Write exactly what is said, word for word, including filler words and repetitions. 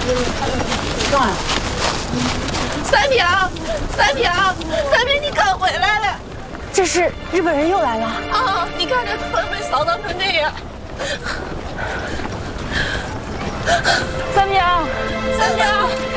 三平，三平，三平，你可回来了！ 这是日本人又来了啊！你看这村被扫荡成这样。 三平， 三平。